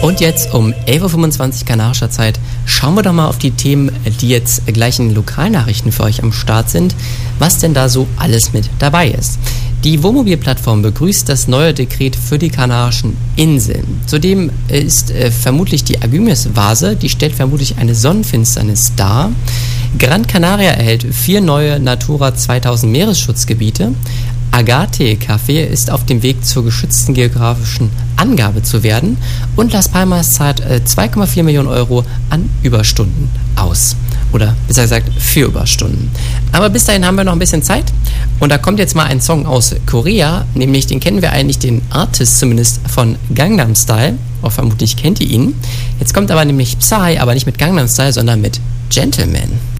Und jetzt um 11.25 Uhr kanarischer Zeit schauen wir doch mal auf die Themen, die jetzt gleich in den Lokalnachrichten für euch am Start sind, was denn da so alles mit dabei ist. Die Wohnmobilplattform begrüßt das neue Dekret für die Kanarischen Inseln. Zudem ist vermutlich die Agümes-Vase, die stellt vermutlich eine Sonnenfinsternis dar. Gran Canaria erhält 4 neue Natura 2000 Meeresschutzgebiete. Agate Café ist auf dem Weg zur geschützten geografischen Angabe zu werden und Las Palmas zahlt 2,4 Millionen Euro an Überstunden aus. Oder besser gesagt für Überstunden. Aber bis dahin haben wir noch ein bisschen Zeit und da kommt jetzt mal ein Song aus Korea, nämlich den kennen wir eigentlich, den Artist zumindest von Gangnam Style, auch vermutlich kennt ihr ihn. Jetzt kommt aber nämlich Psy, aber nicht mit Gangnam Style, sondern mit Gentleman.